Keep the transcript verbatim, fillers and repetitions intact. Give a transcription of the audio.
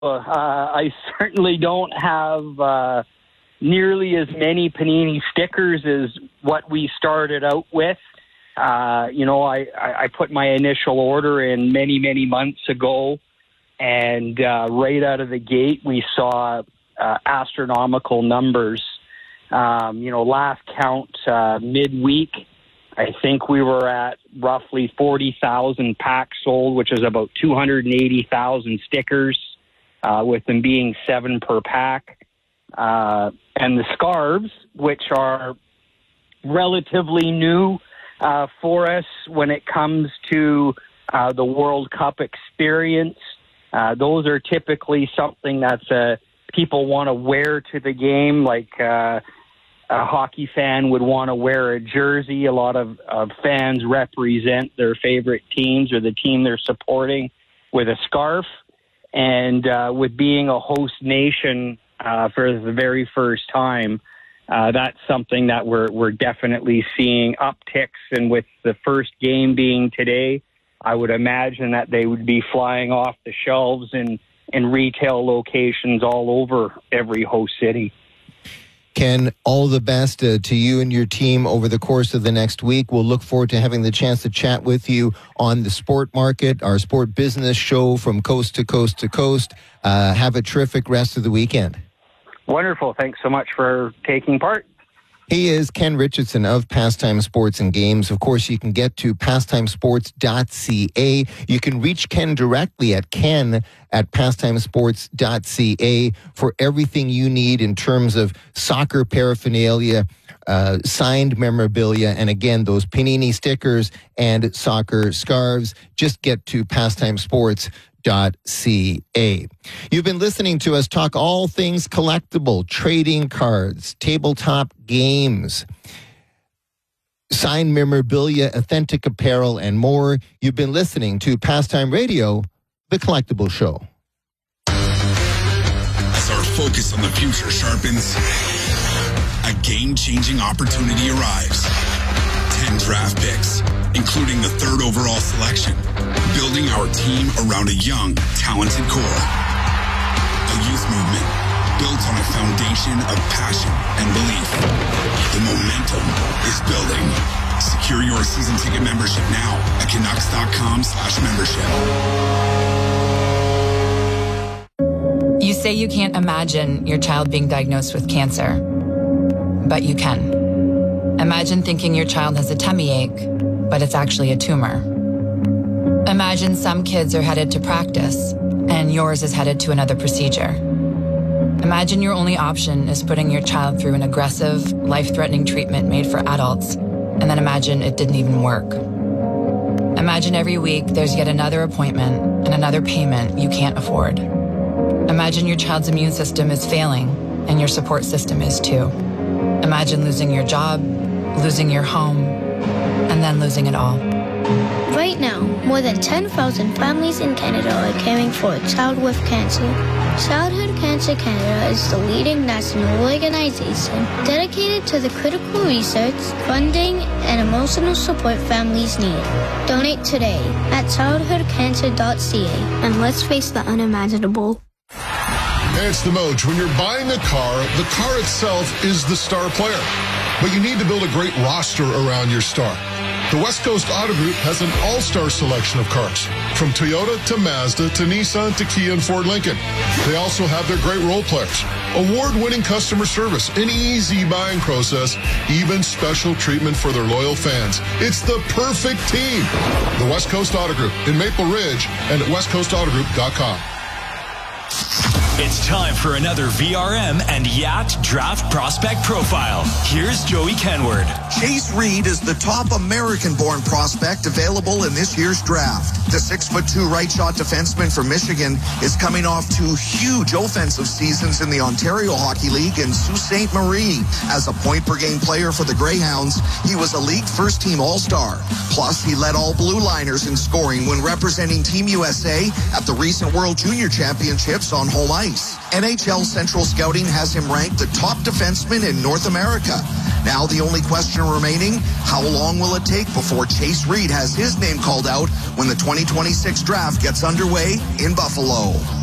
Uh, I certainly don't have uh, nearly as many Panini stickers as what we started out with. Uh, you know, I, I put my initial order in many, many months ago, and uh, right out of the gate, we saw uh, astronomical numbers. Um, you know, last count, uh, midweek, I think we were at roughly forty thousand packs sold, which is about two hundred eighty thousand stickers, uh, with them being seven per pack. Uh, and the scarves, which are relatively new uh, for us when it comes to uh, the World Cup experience, uh, those are typically something that's uh, people want to wear to the game, like uh, a hockey fan would want to wear a jersey. A lot of, of fans represent their favorite teams or the team they're supporting with a scarf. And uh, with being a host nation uh, for the very first time, uh, that's something that we're we're definitely seeing upticks. And with the first game being today, I would imagine that they would be flying off the shelves in, in retail locations all over every host city. Ken, all the best uh, to you and your team over the course of the next week. We'll look forward to having the chance to chat with you on the Sport Market, our sport business show from coast to coast to coast. Uh, have a terrific rest of the weekend. Wonderful. Thanks so much for taking part. He is Ken Richardson of Pastime Sports and Games. Of course, you can get to pastime sports dot c a. You can reach Ken directly at ken at pastime sports dot c a for everything you need in terms of soccer paraphernalia, uh, signed memorabilia, and again, those Panini stickers and soccer scarves. Just get to pastime sports dot c a. You've been listening to us talk all things collectible, trading cards, tabletop games, signed memorabilia, authentic apparel, and more. You've been listening to Pastime Radio, the Collectible Show. As our focus on the future sharpens, a game-changing opportunity arrives. Ten draft picks, including the third overall selection, building our team around a young, talented core. A youth movement built on a foundation of passion and belief. The momentum is building. Secure your season ticket membership now at Canucks.com slash membership. You say you can't imagine your child being diagnosed with cancer, but you can. Imagine thinking your child has a tummy ache, but it's actually a tumor. Imagine some kids are headed to practice, and yours is headed to another procedure. Imagine your only option is putting your child through an aggressive, life-threatening treatment made for adults, and then imagine it didn't even work. Imagine every week there's yet another appointment and another payment you can't afford. Imagine your child's immune system is failing, and your support system is too. Imagine losing your job, losing your home, and then losing it all. Right now, more than ten thousand families in Canada are caring for a child with cancer. Childhood Cancer Canada is the leading national organization dedicated to the critical research, funding, and emotional support families need. Donate today at childhood cancer dot c a, and let's face the unimaginable. It's the Moj. When you're buying a car, the car itself is the star player. But you need to build a great roster around your star. The West Coast Auto Group has an all-star selection of cars, from Toyota to Mazda to Nissan to Kia and Ford Lincoln. They also have their great role players, award-winning customer service, an easy buying process, even special treatment for their loyal fans. It's the perfect team. The West Coast Auto Group in Maple Ridge and at west coast auto group dot com. It's time for another V R M and Yacht Draft Prospect Profile. Here's Joey Kenward. Chase Reed is the top American-born prospect available in this year's draft. The six foot two right-shot defenseman from Michigan is coming off two huge offensive seasons in the Ontario Hockey League and Sault Ste. Marie. As a point-per-game player for the Greyhounds, he was a league first-team All-Star. Plus, he led all Blue Liners in scoring when representing Team U S A at the recent World Junior Championships on home ice. N H L Central Scouting has him ranked the top defenseman in North America. Now the only question remaining, how long will it take before Chase Reed has his name called out when the twenty twenty-six draft gets underway in Buffalo?